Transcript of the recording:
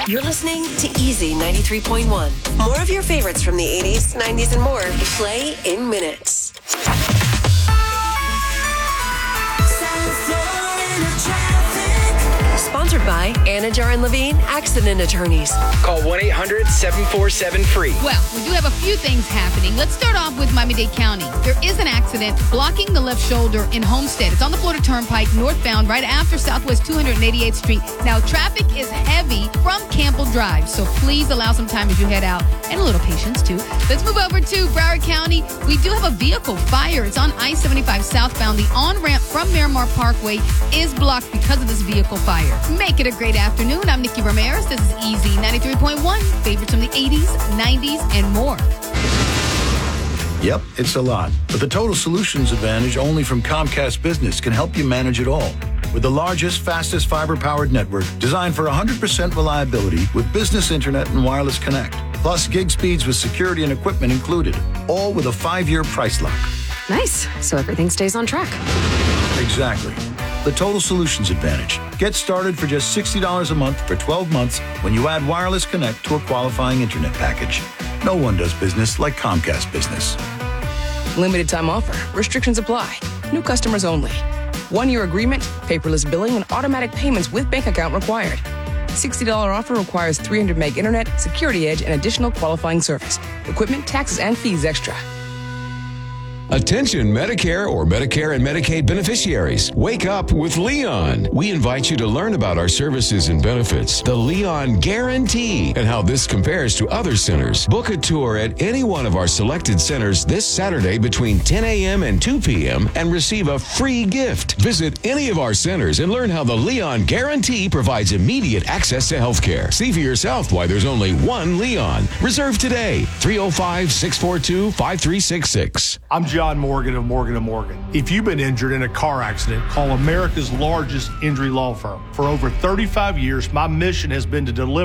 You're listening to Easy 93.1. More of your favorites from the 80s, 90s, and more. Play in minutes. Sponsored by Anajar and Levine Accident Attorneys. Call 1-800-747-FREE. Well, we do have a few things happening. Let's start off with Miami-Dade County. There is an accident blocking the left shoulder in Homestead. It's on the Florida Turnpike, northbound, right after Southwest 288th Street. Now, traffic is heavy from Campbell Drive, so please allow some time as you head out, and a little patience, too. Let's move over to Broward County. We do have a vehicle fire. It's on I-75 southbound. The on-ramp from Miramar Parkway is blocked because of this vehicle fire. Make it a great afternoon. I'm Nikki Ramirez. This is Easy 93.1. Favorites from the 80s, 90s, and more. Yep, it's a lot. But the Total Solutions Advantage only from Comcast Business can help you manage it all. With the largest, fastest fiber-powered network designed for 100% reliability with business internet and wireless connect. Plus gig speeds with security and equipment included. All with a 5-year price lock. Nice. So everything stays on track. Exactly. The Total Solutions Advantage. Get started for just $60 a month for 12 months when you add wireless connect to a qualifying internet package. No one does business like Comcast Business. Limited time offer. Restrictions apply. New customers only. 1-year agreement, paperless billing, and automatic payments with bank account required. $60 offer requires 300 meg internet, security edge, and additional qualifying service. Equipment, taxes, and fees extra. Attention Medicare or Medicare and Medicaid beneficiaries. Wake up with Leon. We invite you to learn about our services and benefits, the Leon Guarantee, and how this compares to other centers. Book a tour at any one of our selected centers this Saturday between 10 a.m. and 2 p.m. and receive a free gift. Visit any of our centers and learn how the Leon Guarantee provides immediate access to health care. See for yourself why there's only one Leon. Reserve today. 305-642-5366. I'm John Morgan of Morgan & Morgan. If you've been injured in a car accident, call America's largest injury law firm. For over 35 years, my mission has been to deliver